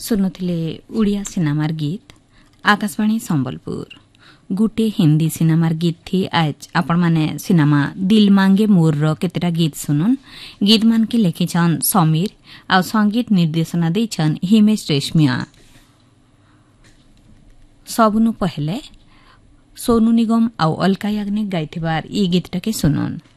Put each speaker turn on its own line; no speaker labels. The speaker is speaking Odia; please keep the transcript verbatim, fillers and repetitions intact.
ଶୁଣୁଥିଲେ ଓଡ଼ିଆ ସିନେମାର ଗୀତ ଆକାଶବାଣୀ ସମ୍ବଲପୁର। ଗୋटे ହିନ୍ଦୀ ସିନେମାର ଗୀତ ଥି ଆଜ ଆପଣମାନେ ସିନେମା ଦିଲ ମାଙ୍ଗେ ମୋରର କେତେଟା ଗୀତ ଶୁଣୁନ୍। ଗୀତ ମାନକେ ଲେଖିଛନ୍ ସମୀର ଆଉ ସଙ୍ଗୀତ ନିର୍ଦ୍ଦେଶନା ଦେଇଛନ୍ ହିମେଶ ରେଶମିଆ। ସବୁନୁ ପହଲେ सोनू निगम ଆଉ ଅଲକା ୟାଗ୍ନିକ ଗାଇଥିବାର ଇ ଗୀତଟାକେ ଶୁଣୁନ୍।